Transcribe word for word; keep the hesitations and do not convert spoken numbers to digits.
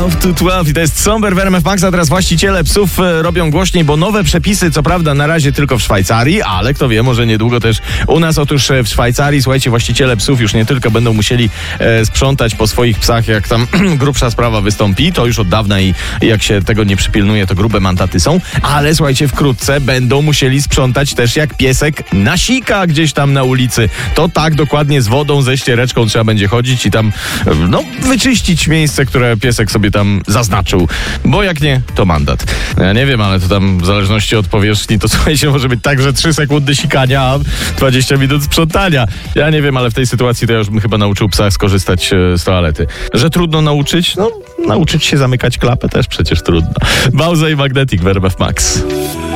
dwanaście to dwanaście i to jest Somber w R M F Max, a teraz właściciele psów e, robią głośniej, bo nowe przepisy, co prawda na razie tylko w Szwajcarii, ale kto wie, może niedługo też u nas. Otóż e, w Szwajcarii, słuchajcie, właściciele psów już nie tylko będą musieli e, sprzątać po swoich psach, jak tam grubsza sprawa wystąpi, to już od dawna i jak się tego nie przypilnuje, to grube mandaty są, ale słuchajcie, wkrótce będą musieli sprzątać też jak piesek nasika gdzieś tam na ulicy. To tak dokładnie z wodą, ze ściereczką trzeba będzie chodzić i tam, no, wyczyścić miejsce, które piesek sobie tam zaznaczył, bo jak nie, to mandat. Ja nie wiem, ale to tam w zależności od powierzchni, to słuchajcie, może być tak, że trzy sekundy sikania, a dwadzieścia minut sprzątania. Ja nie wiem, ale w tej sytuacji to ja już bym chyba nauczył psa skorzystać z toalety. Że trudno nauczyć? No, nauczyć się zamykać klapę też przecież trudno. Bauza i Magnetic w R M F Max.